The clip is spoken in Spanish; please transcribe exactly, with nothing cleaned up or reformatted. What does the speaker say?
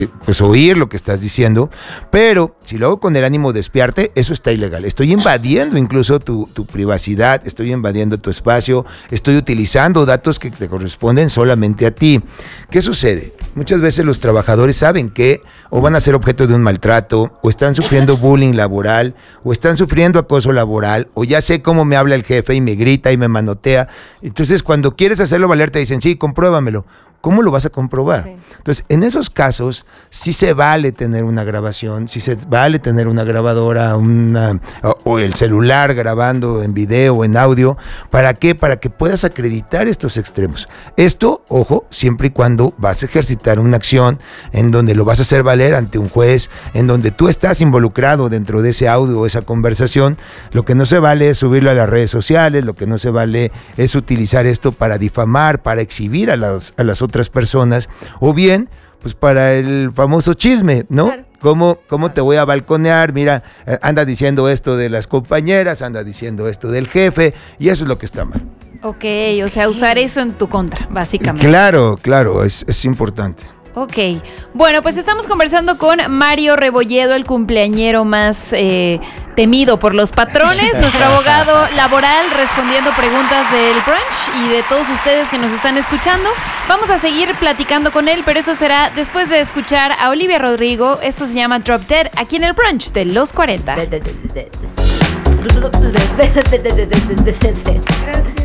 pues oír lo que estás diciendo, pero si lo hago con el ánimo de espiarte, eso está ilegal. Estoy invadiendo incluso tu, tu privacidad, estoy invadiendo tu espacio, estoy utilizando datos que te corresponden solamente a ti. ¿Qué sucede? Muchas veces los trabajadores saben que o van a ser objeto de un maltrato, o están sufriendo bullying laboral, o están sufriendo acoso laboral, o ya sé cómo me habla el jefe y me grita y me manotea. Entonces, cuando quieres hacerlo valer, te dicen, sí, compruébamelo. ¿Cómo lo vas a comprobar? Sí. Entonces, en esos casos, sí se vale tener una grabación, sí se vale tener una grabadora, una, o, o el celular grabando en video o en audio. ¿Para qué? Para que puedas acreditar estos extremos. Esto, ojo, siempre y cuando vas a ejercitar una acción en donde lo vas a hacer valer ante un juez, en donde tú estás involucrado dentro de ese audio o esa conversación. Lo que no se vale es subirlo a las redes sociales, lo que no se vale es utilizar esto para difamar, para exhibir a las, a las otras otras personas, o bien, pues para el famoso chisme, ¿no? Claro. ¿Cómo, cómo claro. te voy a balconear? Mira, anda diciendo esto de las compañeras, anda diciendo esto del jefe, y eso es lo que está mal. Ok, o sea, usar eso en tu contra, básicamente. Claro, claro, es, es importante. Ok, bueno, pues estamos conversando con Mario Rebolledo, el cumpleañero más eh, temido por los patrones, nuestro abogado laboral, respondiendo preguntas del brunch y de todos ustedes que nos están escuchando. Vamos a seguir platicando con él, pero eso será después de escuchar a Olivia Rodrigo. Esto se llama Drop Dead, aquí en el brunch de los cuarenta. Gracias.